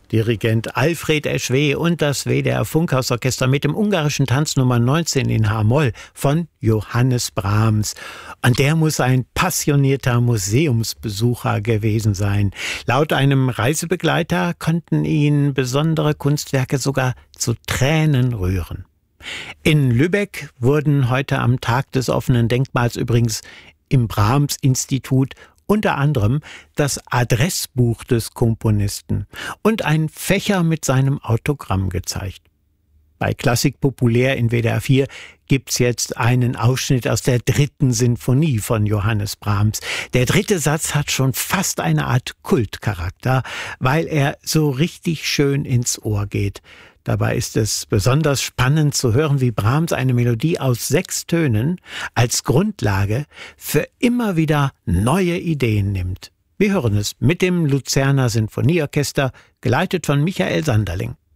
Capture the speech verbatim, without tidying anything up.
Dirigent Alfred Eschweh und das W D R Funkhausorchester mit dem ungarischen Tanz Nummer neunzehn in H-Moll von Johannes Brahms. Und der muss ein passionierter Museumsbesucher gewesen sein. Laut einem Reisebegleiter konnten ihn besondere Kunstwerke sogar zu Tränen rühren. In Lübeck wurden heute am Tag des offenen Denkmals übrigens im Brahms-Institut unter anderem das Adressbuch des Komponisten und ein Fächer mit seinem Autogramm gezeigt. Bei Klassik Populär in W D R vier gibt's jetzt einen Ausschnitt aus der dritten Sinfonie von Johannes Brahms. Der dritte Satz hat schon fast eine Art Kultcharakter, weil er so richtig schön ins Ohr geht. Dabei ist es besonders spannend zu hören, wie Brahms eine Melodie aus sechs Tönen als Grundlage für immer wieder neue Ideen nimmt. Wir hören es mit dem Luzerner Sinfonieorchester, geleitet von Michael Sanderling.